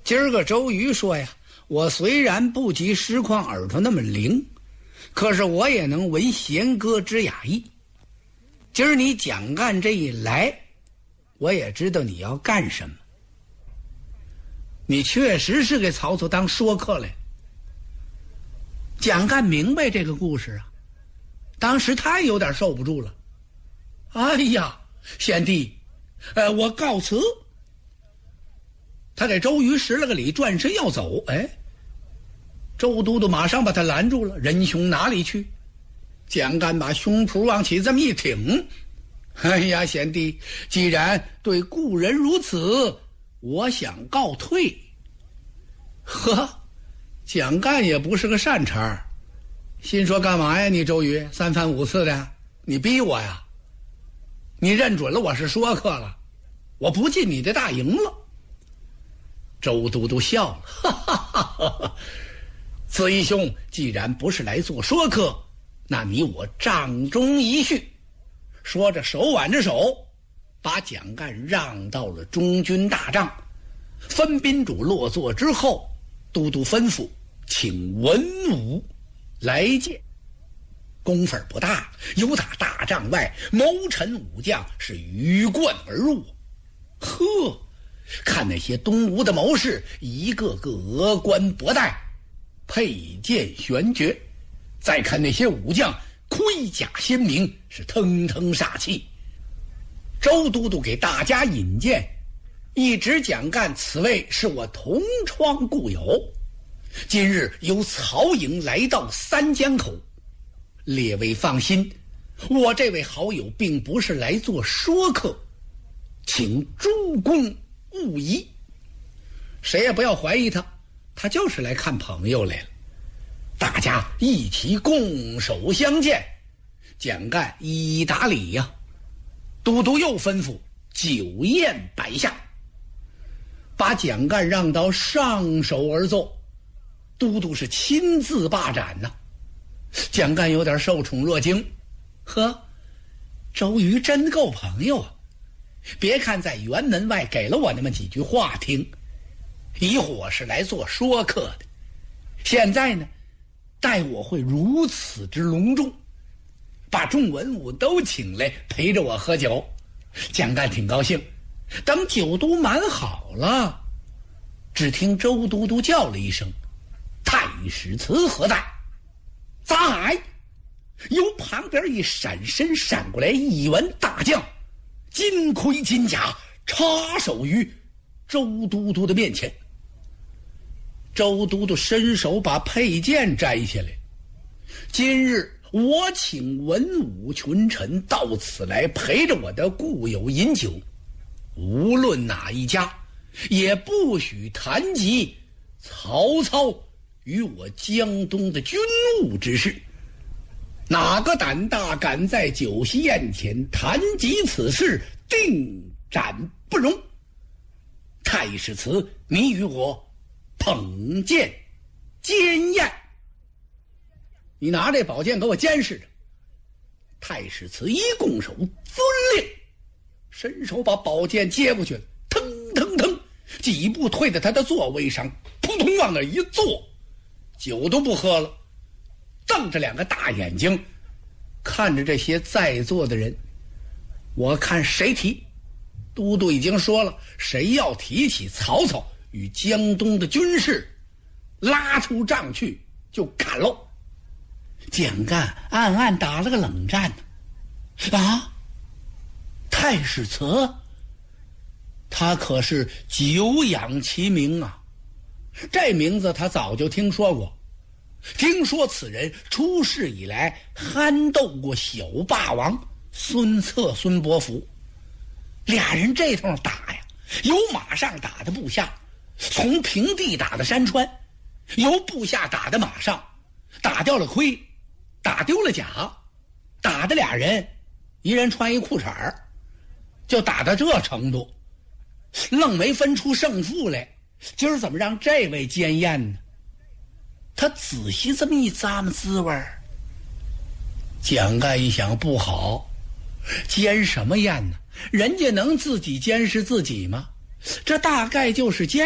今儿个周瑜说呀，我虽然不及实况耳朵那么灵，可是我也能闻弦歌之雅意。今儿你蒋干这一来，我也知道你要干什么。你确实是给曹操当说客来。蒋干明白这个故事啊，当时他也有点受不住了。哎呀，贤弟，我告辞。他给周瑜施了个礼，转身要走。周都督马上把他拦住了。仁兄哪里去？蒋干把胸脯往起这么一挺。哎呀，贤弟，既然对故人如此，我想告退。呵，蒋干也不是个善茬，心说干嘛呀你周瑜，三番五次的，你逼我呀？你认准了我是说客了，我不进你的大营了。周都督笑了，哈哈哈哈，子义兄既然不是来做说客，那你我帐中一叙。说着手挽着手，把蒋干让到了中军大帐。分宾主落座之后，都督吩咐请文武来见。功夫不大，由打大帐外谋臣武将是鱼贯而入。呵，看那些东吴的谋士，一个个额冠博带，佩剑玄绝；再看那些武将，盔甲鲜明，是腾腾煞气。周都督给大家引荐，一直蒋干此位是我同窗故友，今日由曹营来到三江口，列位放心，我这位好友并不是来做说客，请诸公勿疑。谁也不要怀疑他，他就是来看朋友来了。大家一起拱手相见，蒋干一一打礼呀。都督又吩咐酒宴摆下，把蒋干让到上首而坐。都督是亲自霸斩呐。蒋干有点受宠若惊，呵，周瑜真够朋友啊！别看在辕门外给了我那么几句话听，以我是来做说客的，现在呢，待我会如此之隆重，把众文武都请来陪着我喝酒。蒋干挺高兴。等酒都满好了，只听周都督叫了一声：“太史慈何在？”在。由旁边一闪身闪过来一员大将，金盔金甲，插手于周都督的面前。周都督伸手把佩剑摘下来。今日我请文武群臣到此来陪着我的故友饮酒，无论哪一家，也不许谈及曹操与我江东的军务之事。哪个胆大敢在酒席宴前谈及此事，定斩不容。太史慈，你与我捧剑监宴。你拿这宝剑给我监视着。太史慈一拱手，遵令，伸手把宝剑接过去了，腾腾腾，几步退在他的座位上，扑通往那一坐，酒都不喝了，瞪着两个大眼睛看着这些在座的人。我看谁提，都督已经说了，谁要提起曹操与江东的军事，拉出帐去就砍喽。蒋干暗暗打了个冷战啊，太史慈，他可是久仰其名啊，这名字他早就听说过。听说此人出世以来憨斗过小霸王孙策、孙伯符，俩人这通打呀，由马上打的部下，从平地打的山川，由部下打的马上，打掉了盔，打丢了甲，打的俩人一人穿一裤衩儿，就打到这程度，愣没分出胜负来。今儿怎么让这位监宴呢？他仔细这么一咂摸滋味儿，蒋干一想不好，监什么宴呢？人家能自己监视自己吗？这大概就是监